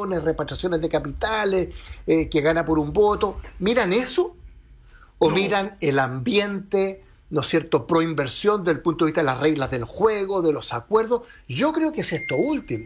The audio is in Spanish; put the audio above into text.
inversiones, repatriaciones de capitales, que gana por un voto. ¿Miran eso o No, miran el ambiente, ¿no es cierto?, pro inversión desde el punto de vista de las reglas del juego, de los acuerdos? Yo creo que es esto último.